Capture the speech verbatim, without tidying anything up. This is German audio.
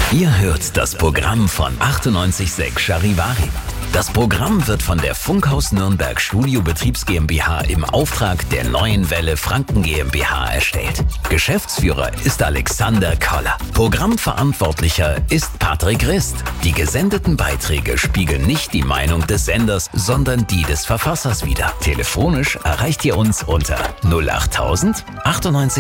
Ihr hört das Programm von achtundneunzig Komma sechs Charivari. Das Programm wird von der Funkhaus Nürnberg Studiobetriebs GmbH im Auftrag der Neuen Welle Franken GmbH erstellt. Geschäftsführer ist Alexander Koller. Programmverantwortlicher ist Patrick Rist. Die gesendeten Beiträge spiegeln nicht die Meinung des Senders, sondern die des Verfassers wider. Telefonisch erreicht ihr uns unter null acht tausend achtundneunzig